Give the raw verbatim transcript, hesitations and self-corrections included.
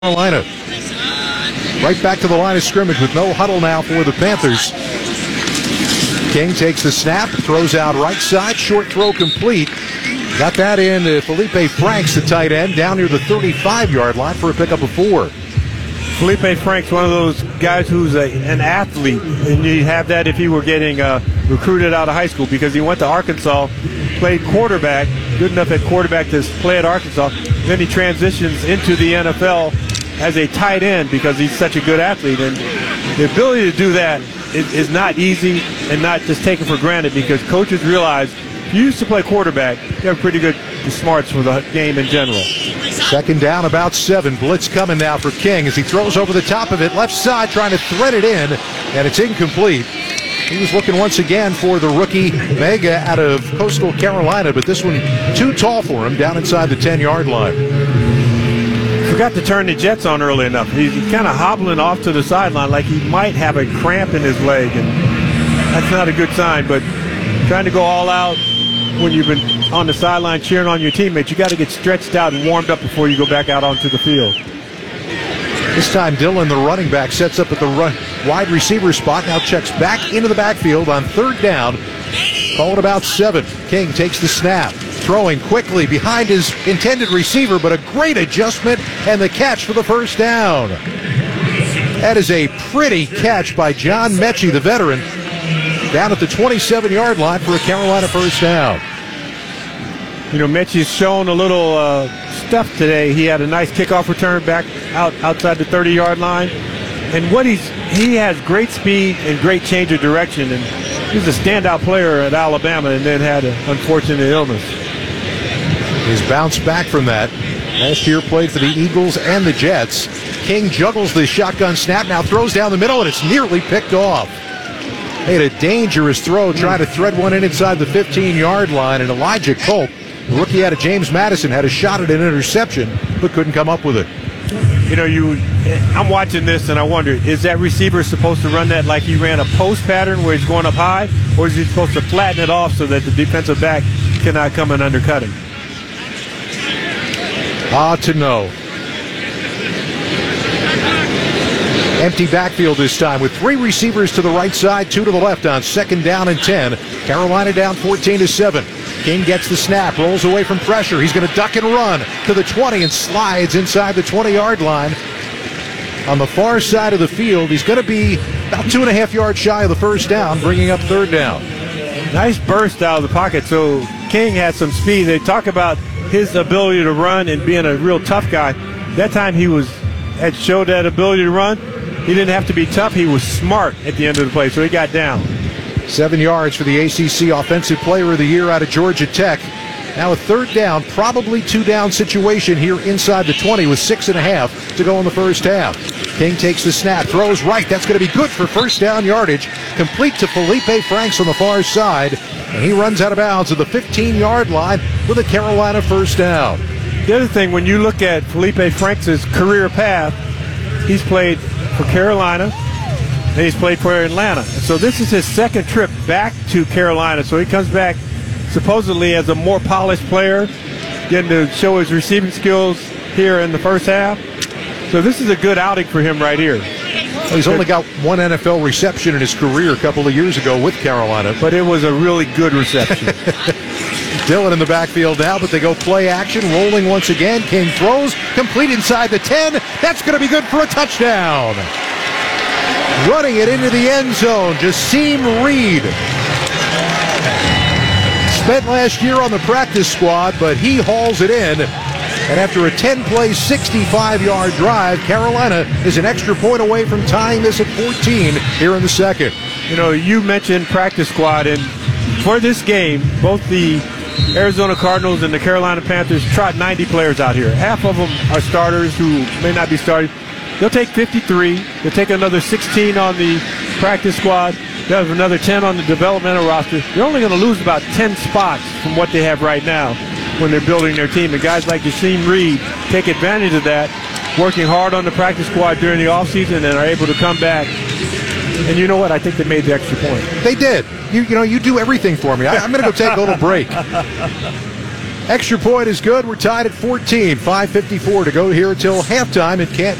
Carolina. Right back to the line of scrimmage with no huddle now for the Panthers. King takes the snap, throws out right side, short throw complete. Got that in to Felipe Franks, the tight end, down near the thirty-five-yard line for a pickup of four. Felipe Franks, one of those guys who's a, an athlete, and you have that if he were getting uh, recruited out of high school, because he went to Arkansas, played quarterback, good enough at quarterback to play at Arkansas. Then he transitions into the N F L as a tight end because he's such a good athlete. And the ability to do that is, is not easy and not just taken for granted, because coaches realize if you used to play quarterback, you have pretty good smarts for the game in general. Second down, about seven. Blitz coming now for King as he throws over the top of it. Left side trying to thread it in, and it's incomplete. He was looking once again for the rookie Vega out of Coastal Carolina, but this one too tall for him down inside the ten-yard line. Forgot to turn the jets on early enough. He's kind of hobbling off to the sideline like he might have a cramp in his leg, and that's not a good sign. But trying to go all out when you've been on the sideline cheering on your teammates, you got to get stretched out and warmed up before you go back out onto the field. This time Dillon, the running back, sets up at the run, wide receiver spot. Now checks back into the backfield on third down. Call it about seven. King takes the snap. Throwing quickly behind his intended receiver, but a great adjustment and the catch for the first down. That is a pretty catch by John Mechie, the veteran, down at the twenty-seven-yard line for a Carolina first down. You know, Mechie's shown a little uh, stuff today. He had a nice kickoff return back out outside the thirty-yard line. And what he's he has great speed and great change of direction. And he's a standout player at Alabama and then had an unfortunate illness. He's bounced back from that. Last year played for the Eagles and the Jets. King juggles the shotgun snap, now throws down the middle, and it's nearly picked off. Made a dangerous throw, trying to thread one in inside the fifteen-yard line, and Elijah Culp, the rookie out of James Madison, had a shot at an interception, but couldn't come up with it. You know, you. I'm watching this, and I wonder, is that receiver supposed to run that like he ran a post pattern where he's going up high, or is he supposed to flatten it off so that the defensive back cannot come and undercut him? Ah, to know. Empty backfield this time with three receivers to the right side, two to the left on second down and ten. Carolina down fourteen to seven. King gets the snap, rolls away from pressure. He's going to duck and run to the twenty and slides inside the twenty-yard line. On the far side of the field, he's going to be about two and a half yards shy of the first down, bringing up third down. Nice burst out of the pocket. So King had some speed. They talk about his ability to run and being a real tough guy. That time he was had showed that ability to run. He didn't have to be tough. He was smart at the end of the play, so he got down. Seven yards for the A C C Offensive Player of the Year out of Georgia Tech. Now a third down, probably two-down situation here inside the twenty with six and a half to go in the first half. King takes the snap, throws right. That's going to be good for first down yardage. Complete to Felipe Franks on the far side. And he runs out of bounds at the fifteen-yard line with a Carolina first down. The other thing, when you look at Felipe Franks' career path, he's played for Carolina, and he's played for Atlanta. So this is his second trip back to Carolina. So he comes back supposedly as a more polished player, getting to show his receiving skills here in the first half. So this is a good outing for him right here. Well, he's only got one N F L reception in his career a couple of years ago with Carolina. But it was a really good reception. Dillon in the backfield now, but they go play action, rolling once again. King throws, complete inside the ten. That's going to be good for a touchdown. Running it into the end zone, Jasim Reed. Spent last year on the practice squad, but he hauls it in. And after a ten-play, sixty-five-yard drive, Carolina is an extra point away from tying this at fourteen here in the second. You know, you mentioned practice squad, and for this game, both the Arizona Cardinals and the Carolina Panthers trot ninety players out here. Half of them are starters who may not be starting. They'll take fifty-three. They'll take another sixteen on the practice squad. They'll have another ten on the developmental roster. They're only going to lose about ten spots from what they have right now when they're building their team. And guys like Jasim Reed take advantage of that, working hard on the practice squad during the offseason, and are able to come back. And you know what? I think they made the extra point. They did. You, you know, you do everything for me. I, I'm going to go take a little break. Extra point is good. We're tied at fourteen. five fifty-four to go here until halftime in Canton.